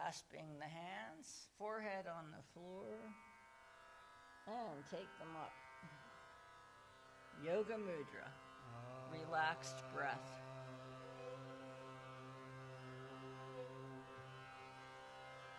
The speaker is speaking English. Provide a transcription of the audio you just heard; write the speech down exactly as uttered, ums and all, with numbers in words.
clasping the hands, forehead on the floor, and take them up. Yoga Mudra, relaxed breath.